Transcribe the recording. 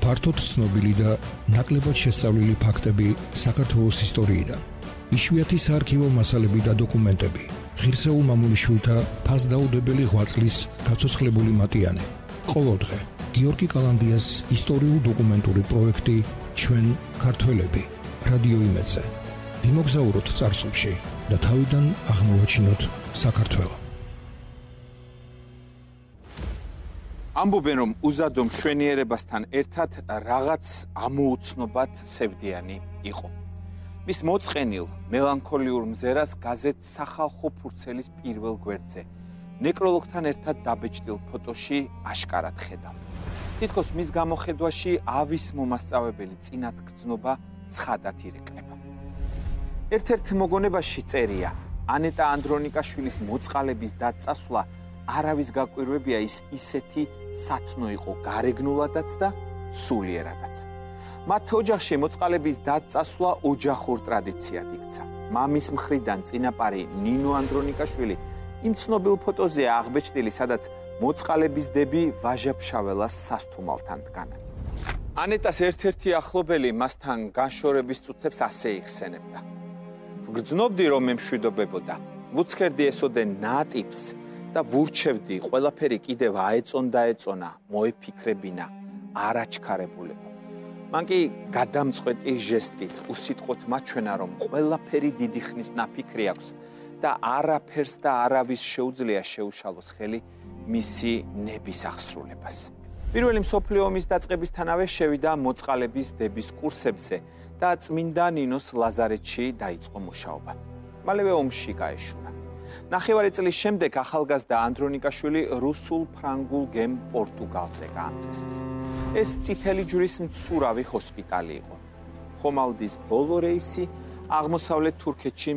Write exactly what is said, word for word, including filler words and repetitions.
ფართოდ ცნობილი და ნაკლებად შესწავლილი ფაქტები საქართველოს ისტორიიდან. იშვიათი საარქივო მასალები და დოკუმენტები. ღირსეულ მამულიშვილთა ფასდაუდებელი ღვაწლის გაცოცხლებული მატიანე. ყოველდღე გიორგი კალანდიას ისტორიულ-დოკუმენტური პროექტი ჩვენ ქართველები რადიო იმედზე. ვიმოგზაუროთ წარსულში და თავიდან აღმოვაჩინოთ საქართველო. ამბობენ, რომ უზადო მშვენიერებასთან ერთად რაღაც ამოუცნობად სევდიანი იყო. მის მოწყენილ მელანქოლიურ მზერას გაზეთ სახალხო ფურცელის პირველ გვერდზე ნეკროლოგთან ერთად დაბეჭდილ ფოტოში აშკარად ხედავ. თითქოს მის გამოხედვაში ავის მომასწავებელი წინათგრძნობა ცხადად ირეკლება. ერთ-ერთ მოგონებაში წერია, ანეტა ანდრონიკაშვილის მოწყალების დაწასვლა არავის გაკვირვებია, ის ისეთი სათნო იყო გარეგნულადაც და სულიერადაც. მათ ოჯახში მოწყალების დაწასვლა ოჯახურ ტრადიციად იქცა. მამის მხრიდან წინაპარი ნინო ანდრონიკაშვილი იმ ცნობილ ფოტოზეა აღბეჭდილი, სადაც მოწყალების დები ვაჟა-ფშაველას სასთუმალთან დგანან. ანეტას ერთ-ერთი ახლობელი მასთან განშორების წუთებს ასე იხსენებდა. ვგრძნობდი, რომ მემშვიდობებოდა, ვუცქერდი ესოდე ნატიფს და ვურჩევდი, ყველაფერი კიდევ აეწონდა ეწონა, მოეფიქრებინა, არაჩქარებულებო. მან კი გადამწყვეტი ჟესტით უსიტყვოდ მაჩვენა, რომ ყველაფერი დიდი ხნის ნაფიქრი აქვს და არაფერს და არავის შეუძლია შეუშალოს ხელი მისი ნების აღსრულებას. პირველი მსოფლიო ომის დაწყებისთანავე შევიდა მოწყალების დების კურსებზე და წმინდა ნინოს ლაზარეთში დაიწყო მუშაობა. მალევე ომში გაეშურა. ნახევარი წლის შემდეგ ახალგაზრდა ანდრონიკაშვილი რუსულ, ფრანგულ, გემ პორტუგალზე გაამწესეს. ეს წითელი ჯვრის მცურავი ჰოსპიტალი იყო. ხომალდის ბოლო რეისი აღმოსავლეთ თურქეთში